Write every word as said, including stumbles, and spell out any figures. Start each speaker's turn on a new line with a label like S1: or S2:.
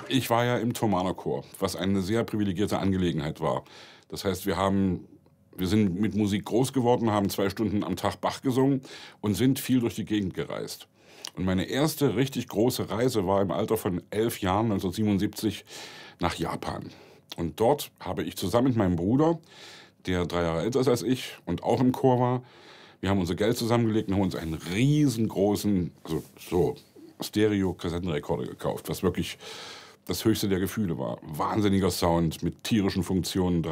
S1: Ich war ja im Thomaner Chor, was eine sehr privilegierte Angelegenheit war. Das heißt, wir haben wir sind mit Musik groß geworden, haben zwei Stunden am Tag Bach gesungen und sind viel durch die Gegend gereist. Und meine erste richtig große Reise war im Alter von elf Jahren, neunzehnhundertsiebenundsiebzig, nach Japan. Und dort habe ich zusammen mit meinem Bruder, der drei Jahre älter ist als ich und auch im Chor war, wir haben unser Geld zusammengelegt und haben uns einen riesengroßen, also so Stereo-Kassettenrekorder gekauft, was wirklich das höchste der Gefühle war. Wahnsinniger Sound mit tierischen Funktionen